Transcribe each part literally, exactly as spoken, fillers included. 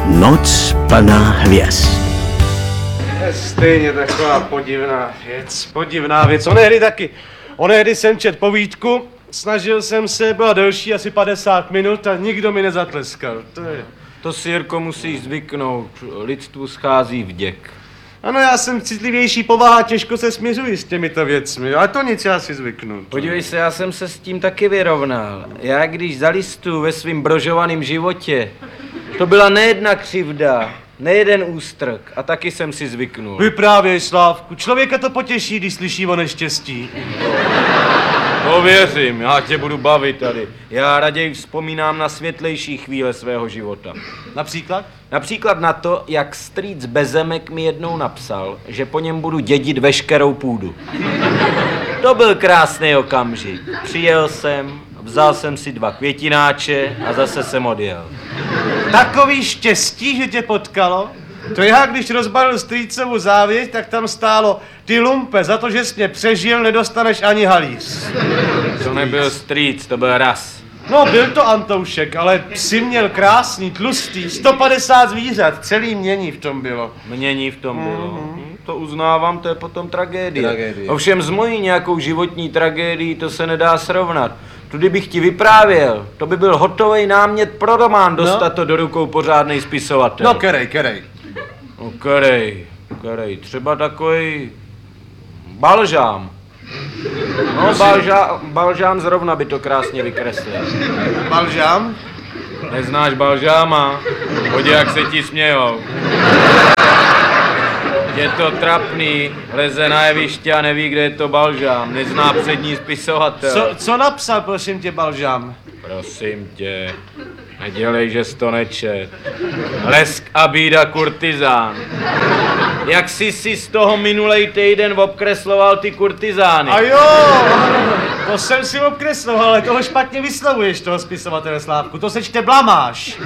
Noc plná hvězd. Stejně taková podivná věc, podivná věc. Onehdy taky, onehdy jsem čet povídku, snažil jsem se, byla delší asi padesát minut a nikdo mi nezatleskal. To je... To si, Jirko, musíš zvyknout, lidstvu schází vděk. Ano, já jsem citlivější povaha, těžko se směřuji s těmito věcmi, ale to nic, já si zvyknu. Podívej se, já jsem se s tím taky vyrovnal. Já když zalistuju ve svým brožovaném životě, to byla nejedna křivda, nejeden ústrk a taky jsem si zvyknul. Vyprávěj, Slávku, člověka to potěší, když slyší o neštěstí. To věřím, já tě budu bavit tady. Já raději vzpomínám na světlejší chvíle svého života. Například? Například na to, jak strýc Bezemek mi jednou napsal, že po něm budu dědit veškerou půdu. To byl krásný okamžik. Přijel jsem, vzal jsem si dva květináče a zase jsem odjel. Takový štěstí, že tě potkalo? To já, když rozbalil strýcovu závěť, tak tam stálo: ty lumpe, za to, že jsi mě přežil, nedostaneš ani halíř. To nebyl strýc, to byl ras. No, byl to Antoušek, ale psi měl krásný, tlustý, sto padesát zvířat, celý mění v tom bylo. Mění v tom bylo. Mm-hmm. To uznávám, to je potom tragédie. tragédie. Ovšem s mojí nějakou životní tragédií to se nedá srovnat. Tudy bych ti vyprávěl, to by byl hotový námět pro román, dostat no. to do rukou pořádnej spisovatel. No kerej, kerej. No kerej, kerej, třeba takový balžám. No, balžá, balžám zrovna by to krásně vykreslil. Balžám? Neznáš balžáma? Podívej, jak se ti smějou. Je to trapný, leze na jeviště a neví, kde je to balžám. Nezná přední spisovatel. Co, co napsal, prosím tě, Balžám? Prosím tě, nedělej, že jsi to nečet. Lesk a bída kurtizán. Jak jsi si z toho minulej týden obkresloval ty kurtizány? A jo, to jsem si obkresloval, ale toho špatně vyslovuješ, toho spisovatele, Slávku. To se čte Blamáš.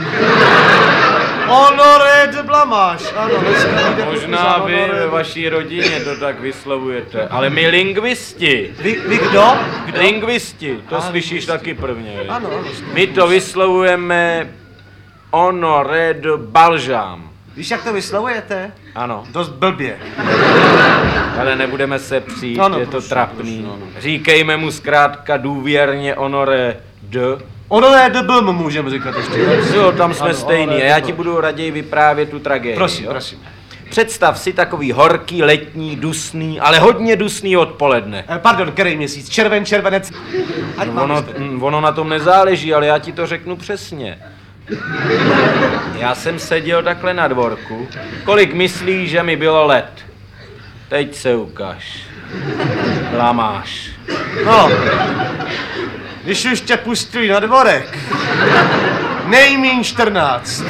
Honoré de Blamáš, ano. Možná vy ve vaší rodině to tak vyslovujete, ale my lingvisti. Vy, vy kdo? kdo? Lingvisti, to A, slyšíš lingvisti. taky prvně. Ano, ano. My to vyslovujeme honoré de balžám. Víš, jak to vyslovujete? Ano. Dost blbě. Ale nebudeme se přijít, Ano, je to prosím, trapný. prosím, ano. Říkejme mu zkrátka důvěrně honoré de. Honoré de Blm můžeme říkat ještě. Jo, tam jsme Ano, stejný honoré a de já Blm. ti budu raději vyprávět tu tragédii. Prosím, jo? prosím. Představ si takový horký, letní, dusný, ale hodně dusný odpoledne. Eh, pardon, který měsíc? Červen, červenec? Ať mám Ono, stejný. mm, ono na tom nezáleží, ale já ti to řeknu přesně. Já jsem seděl takhle na dvorku. Kolik myslíš, že mi bylo let? Teď se ukaž. Blamáš. No, když už tě pustili na dvorek, nejmíň čtrnáct.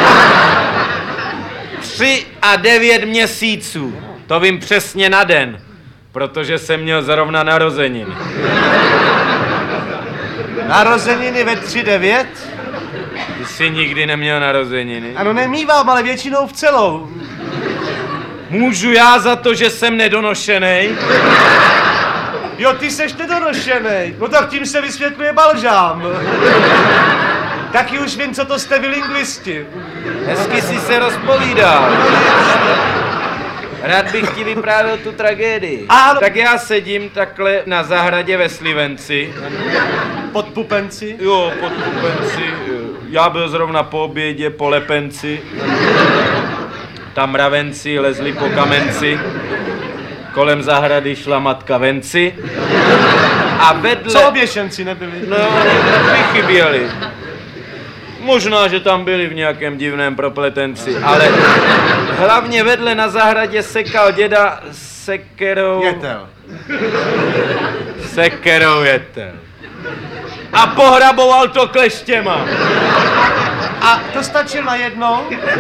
Tři a devět měsíců. To vím přesně na den, protože jsem měl zrovna narozeniny. Narozeniny ve tři devět? Ty jsi nikdy neměl narozeniny? Ano, nemývám, ale většinou v celou. Můžu já za to, že jsem nedonošenej? Jo, ty seš nedonošenej. No tak tím se vysvětluje Balžám. Taky už vím, co to jste vy lingvisti. Hezky jsi se rozpovídal. Rád bych ti vyprávěl tu tragédii. Ano. Tak já sedím takhle na zahradě ve Slivenci. Pod pupenci. Jo, pod Pupenci. Já byl zrovna po obědě, po Lepenci. Tam mravenci lezli po kamenci. Kolem zahrady šla matka venci. A vedle... Co oběšenci nebyli? No, vychyběli. Možná, že tam byli v nějakém divném propletenci, ale hlavně vedle na zahradě sekal děda sekerou... Jetel. Sekerou jetel. A pohraboval to kleštěma. A to stačil najednou?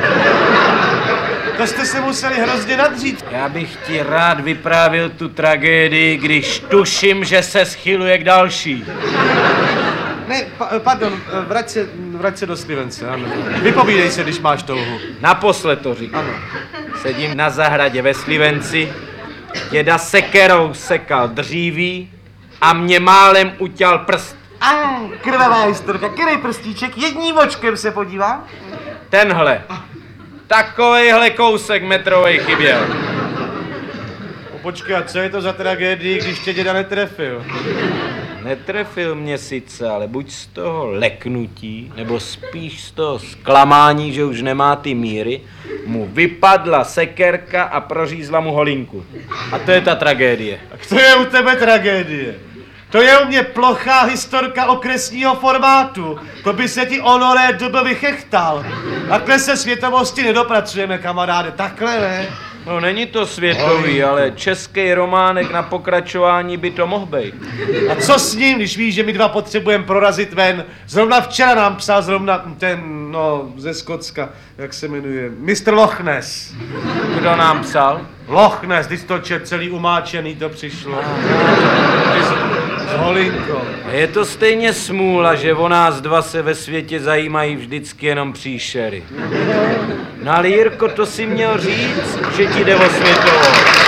To jste se museli hrozně nadřít. Já bych ti rád vyprávěl tu tragédii, když tuším, že se schyluje k další. Ne, pa, pardon, vrať se, vrať se do Slivence, ano. Vypovídej se, když máš touhu. Naposled to říkám. Ano. Sedím na zahradě ve Slivenci, děda sekerou sekal dříví a mě málem uťal prst. A krvavá historka, který prstíček, jedním očkem se podívám. Tenhle. Takovejhle kousek metrovej chyběl. No, počkej, a co je to za tragédii, když tě děda netrefil? Netrefil mě sice, ale buď z toho leknutí, nebo spíš z toho zklamání, že už nemá ty míry, mu vypadla sekerka a prořízla mu holinku. A to je ta tragédie. Tak to je u tebe tragédie. To je u mě plochá historka okresního formátu. To by se ti Honoré Dube vychechtal. Takhle se světovosti nedopracujeme, kamaráde, takhle ne. No není to světový, ale český románek na pokračování by to mohl být. A co s ním, když víš, že my dva potřebujeme prorazit ven? Zrovna včera nám psal zrovna ten, no, ze Skotska, jak se jmenuje, mistr Loch Ness. Kdo nám psal? Loch Ness, když to čet celý umáčený, to přišlo. S holinkou. Je to stejně smůla, že o nás dva se ve světě zajímají vždycky jenom příšery. No ale Jirko, to si měl říct, že ti jde o světovou.